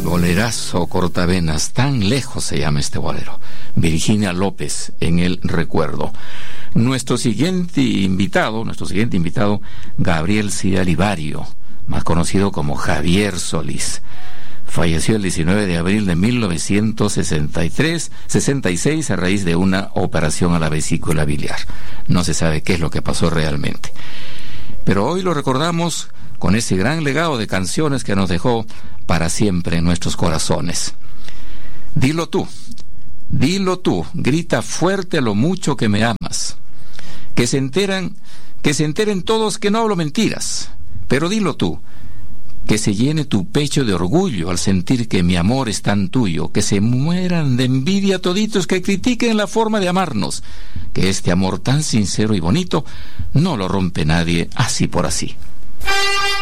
Bolerazo cortavenas, tan lejos se llama este bolero. Virginia López, en el recuerdo. Nuestro siguiente invitado, Gabriel Cía Livario, más conocido como Javier Solís. Falleció el 19 de abril de 1966 a raíz de una operación a la vesícula biliar. No se sabe qué es lo que pasó realmente. Pero hoy lo recordamos con ese gran legado de canciones que nos dejó para siempre en nuestros corazones. Dilo tú, grita fuerte lo mucho que me amas. Que se enteren todos que no hablo mentiras, pero dilo tú. Que se llene tu pecho de orgullo al sentir que mi amor es tan tuyo, que se mueran de envidia toditos que critiquen la forma de amarnos, que este amor tan sincero y bonito no lo rompe nadie así por así.